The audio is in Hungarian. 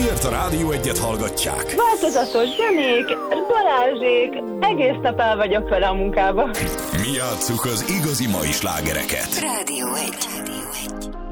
Azért a Rádió Egyet hallgatják. Változatos zenék, Balázsék, egész nap el vagyok vele a munkába. Mi játsszuk az igazi mai slágereket. Rádió 1.